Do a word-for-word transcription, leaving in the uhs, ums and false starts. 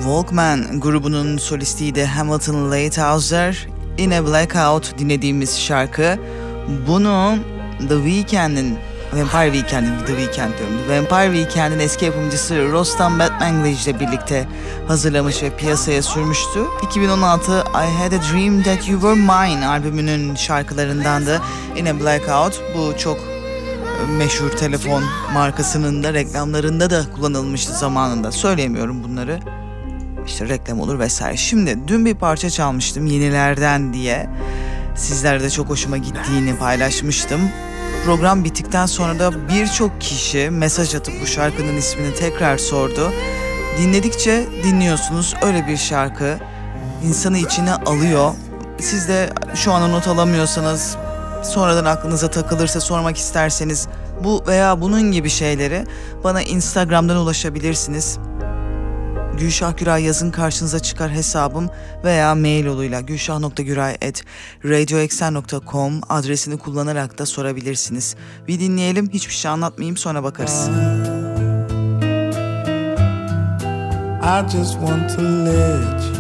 Walkmen grubunun solistiydi Hamilton Leithauser. In a Blackout dinlediğimiz şarkı. Bunu The Weeknd'in, Vampire Weekend'in, The Weeknd diyorum. Vampire Weekend'in eski yapımcısı Rostam Batmanglij ile birlikte hazırlamış ve piyasaya sürmüştü. iki bin on altı I Had a Dream That You Were Mine albümünün şarkılarındandı. In a Blackout, bu çok meşhur telefon markasının da reklamlarında da kullanılmıştı zamanında. Söyleyemiyorum bunları. İşte reklam olur vesaire. Şimdi dün bir parça çalmıştım yenilerden diye. Sizlere de çok hoşuma gittiğini paylaşmıştım. Program bittikten sonra da birçok kişi mesaj atıp bu şarkının ismini tekrar sordu. Dinledikçe dinliyorsunuz, öyle bir şarkı insanı içine alıyor. Siz de şu an not alamıyorsanız, sonradan aklınıza takılırsa sormak isterseniz bu veya bunun gibi şeyleri bana Instagram'dan ulaşabilirsiniz. Gülşah Güray yazın, karşınıza çıkar hesabım, veya mail yoluyla gülşah nokta güray at radioeksen nokta com adresini kullanarak da sorabilirsiniz. Bir dinleyelim, hiçbir şey anlatmayayım, sonra bakarız. I just want to let you